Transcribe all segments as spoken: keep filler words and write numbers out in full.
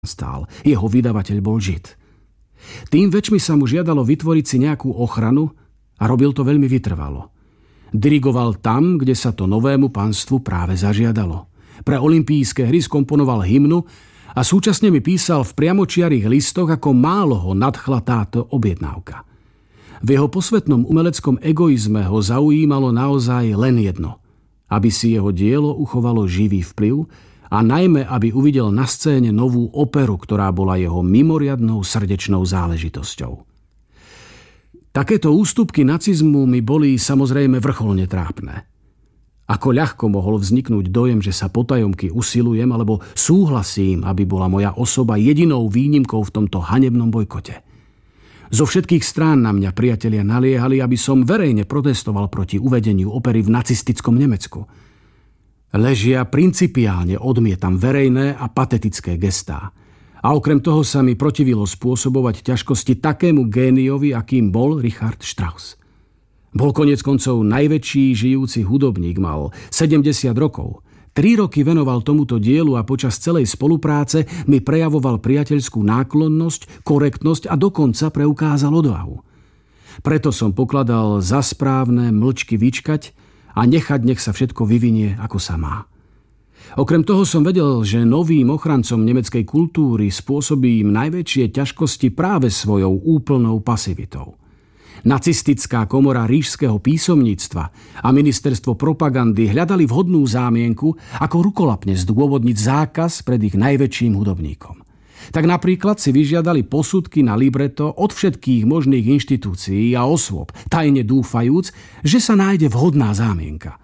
stál. Jeho vydavateľ bol Žid. Tým väčšmi sa mu žiadalo vytvoriť si nejakú ochranu a robil to veľmi vytrvalo. Dirigoval tam, kde sa to novému panstvu práve zažiadalo. Pre olympijské hry skomponoval hymnu a súčasne mi písal v priamočiarých listoch, ako málo ho nadchla táto objednávka. V jeho posvetnom umeleckom egoizme ho zaujímalo naozaj len jedno. Aby si jeho dielo uchovalo živý vplyv a najmä, aby uvidel na scéne novú operu, ktorá bola jeho mimoriadnou srdečnou záležitosťou. Takéto ústupky nacizmu mi boli samozrejme vrcholne trápne. Ako ľahko mohol vzniknúť dojem, že sa potajomky usilujem alebo súhlasím, aby bola moja osoba jedinou výnimkou v tomto hanebnom bojkote. Zo všetkých strán na mňa priatelia naliehali, aby som verejne protestoval proti uvedeniu opery v nacistickom Nemecku. Ležia principiálne odmietam verejné a patetické gestá. A okrem toho sa mi protivilo spôsobovať ťažkosti takému géniovi, akým bol Richard Strauss. Bol koniec koncov najväčší žijúci hudobník, mal sedemdesiat rokov. Tri roky venoval tomuto dielu a počas celej spolupráce mi prejavoval priateľskú náklonnosť, korektnosť a dokonca preukázal odvahu. Preto som pokladal za správne mlčky vyčkať a nechať, nech sa všetko vyvinie, ako sa má. Okrem toho som vedel, že novým ochrancom nemeckej kultúry spôsobí im najväčšie ťažkosti práve svojou úplnou pasivitou. Nacistická komora ríšskeho písomníctva a ministerstvo propagandy hľadali vhodnú zámienku, ako rukolapne zdôvodniť zákaz pred ich najväčším hudobníkom. Tak napríklad si vyžiadali posudky na libreto od všetkých možných inštitúcií a osôb, tajne dúfajúc, že sa nájde vhodná zámienka.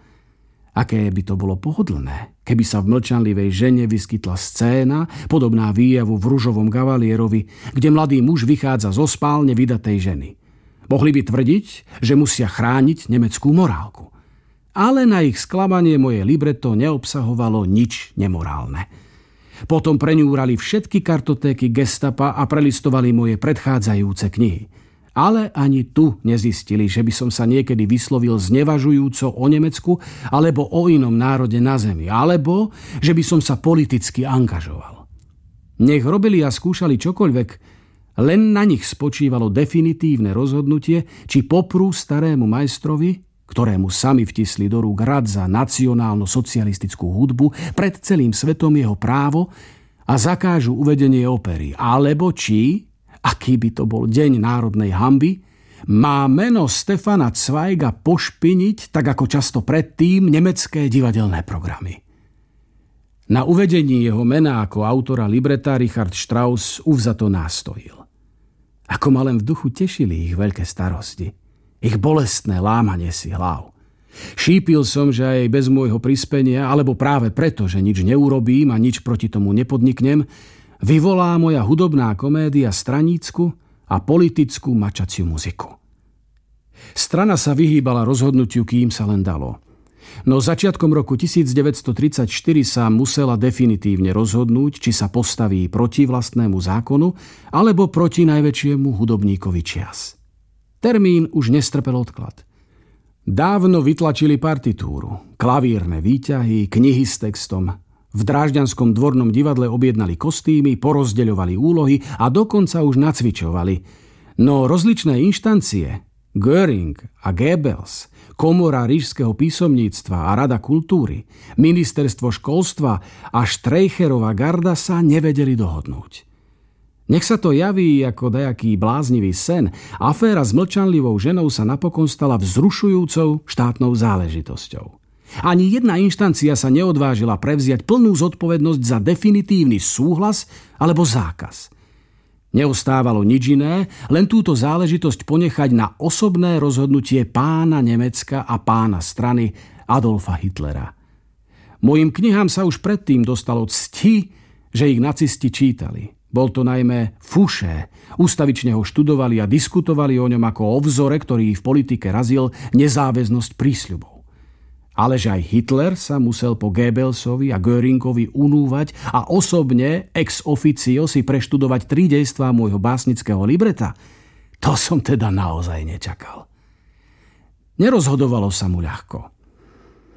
Aké by to bolo pohodlné, keby sa v Mlčanlivej žene vyskytla scéna, podobná výjavu v Ružovom kavalierovi, kde mladý muž vychádza zo spálne vydatej ženy. Mohli by tvrdiť, že musia chrániť nemeckú morálku. Ale na ich sklamanie moje libreto neobsahovalo nič nemorálne. Potom preňúrali všetky kartotéky gestapa a prelistovali moje predchádzajúce knihy. Ale ani tu nezistili, že by som sa niekedy vyslovil znevažujúco o Nemecku alebo o inom národe na zemi, alebo že by som sa politicky angažoval. Nech robili a skúšali čokoľvek, len na nich spočívalo definitívne rozhodnutie, či poprú starému majstrovi, ktorému sami vtisli do rúk rad za nacionálno-socialistickú hudbu, pred celým svetom jeho právo a zakážu uvedenie opery. Alebo či, aký by to bol deň národnej hanby, má meno Stefana Zweiga pošpiniť, tak ako často predtým, nemecké divadelné programy. Na uvedení jeho mena ako autora libreta Richard Strauss uvzato nástojil. Ako ma len v duchu tešili ich veľké starosti, ich bolestné lámanie si hlav. Šípil som, že aj bez môjho prispenia, alebo práve preto, že nič neurobím a nič proti tomu nepodniknem, vyvolá moja hudobná komédia stranícku a politickú mačaciu muziku. Strana sa vyhýbala rozhodnutiu, kým sa len dalo. No začiatkom roku devätnásťtridsaťštyri sa musela definitívne rozhodnúť, či sa postaví proti vlastnému zákonu alebo proti najväčšiemu hudobníkovi čias. Termín už nestrpel odklad. Dávno vytlačili partitúru, klavírne výťahy, knihy s textom. V Drážďanskom dvornom divadle objednali kostýmy, porozdeľovali úlohy a dokonca už nacvičovali. No rozličné inštancie, Göring a Goebbels, Komora ríšskeho písomníctva a Rada kultúry, Ministerstvo školstva a Štreicherová garda sa nevedeli dohodnúť. Nech sa to javí ako dajaký bláznivý sen, aféra s mlčanlivou ženou sa napokon stala vzrušujúcou štátnou záležitosťou. Ani jedna inštancia sa neodvážila prevziať plnú zodpovednosť za definitívny súhlas alebo zákaz. Neostávalo nič iné, len túto záležitosť ponechať na osobné rozhodnutie pána Nemecka a pána strany Adolfa Hitlera. Mojim knihám sa už predtým dostalo cti, že ich nacisti čítali. Bol to najmä Fouché. Ústavične ho študovali a diskutovali o ňom ako o vzore, ktorý v politike razil nezáväznosť prísľubov. Ale že aj Hitler sa musel po Goebbelsovi a Göringovi unúvať a osobne ex officio si preštudovať tri dejstvá môjho básnického libreta, to som teda naozaj nečakal. Nerozhodovalo sa mu ľahko.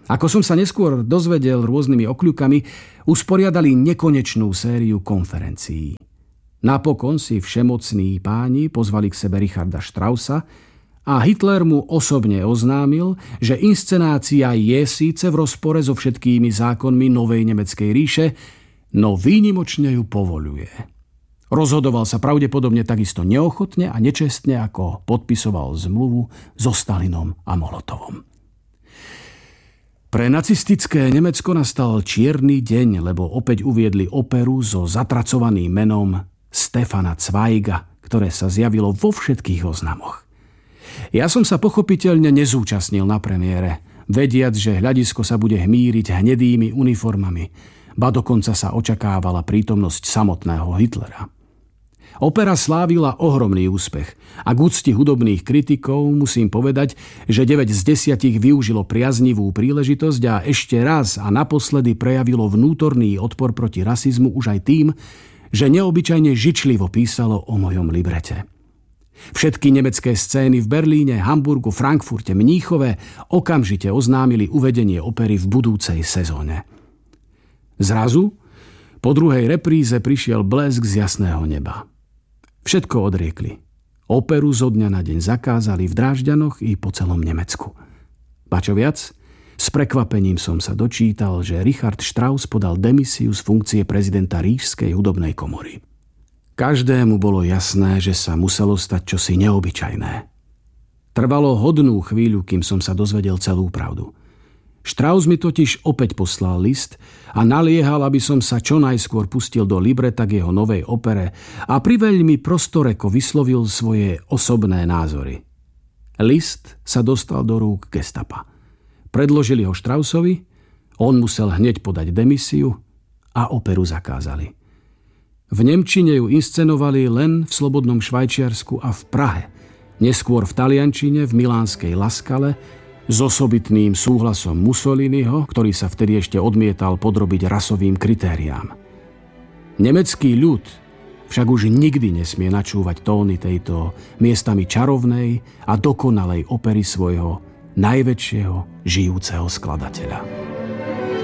Ako som sa neskôr dozvedel rôznymi okľukami, usporiadali nekonečnú sériu konferencií. Napokon si všemocní páni pozvali k sebe Richarda Straussa a Hitler mu osobne oznámil, že inscenácia je síce v rozpore so všetkými zákonmi novej nemeckej ríše, no výnimočne ju povoľuje. Rozhodoval sa pravdepodobne takisto neochotne a nečestne, ako podpisoval zmluvu so Stalinom a Molotovom. Pre nacistické Nemecko nastal čierny deň, lebo opäť uviedli operu so zatracovaným menom Stefana Zweiga, ktoré sa zjavilo vo všetkých oznamoch. Ja som sa pochopiteľne nezúčastnil na premiére, vediac, že hľadisko sa bude hmíriť hnedými uniformami, ba dokonca sa očakávala prítomnosť samotného Hitlera. Opera slávila ohromný úspech a k úcti hudobných kritikov musím povedať, že deväť z desiatich využilo priaznivú príležitosť a ešte raz a naposledy prejavilo vnútorný odpor proti rasizmu už aj tým, že neobyčajne žičlivo písalo o mojom librete. Všetky nemecké scény v Berlíne, Hamburgu, Frankfurte, Mníchove okamžite oznámili uvedenie opery v budúcej sezóne. Zrazu po druhej repríze prišiel blesk z jasného neba. Všetko odriekli. Operu zo dňa na deň zakázali v Drážďanoch i po celom Nemecku. Ba čo viac, s prekvapením som sa dočítal, že Richard Strauss podal demisiu z funkcie prezidenta Ríšskej hudobnej komory. Každému bolo jasné, že sa muselo stať čosi neobyčajné. Trvalo hodnú chvíľu, kým som sa dozvedel celú pravdu. Strauss mi totiž opäť poslal list a naliehal, aby som sa čo najskôr pustil do libreta k jeho novej opere a priveľmi prostoreko vyslovil svoje osobné názory. List sa dostal do rúk gestapa. Predložili ho Straussovi, on musel hneď podať demisiu a operu zakázali. V nemčine ju inscenovali len v slobodnom Švajčiarsku a v Prahe, neskôr v taliančine v milánskej La Scale s osobitným súhlasom Mussoliniho, ktorý sa vtedy ešte odmietal podrobiť rasovým kritériám. Nemecký ľud však už nikdy nesmie načúvať tóny tejto miestami čarovnej a dokonalej opery svojho najväčšieho žijúceho skladateľa.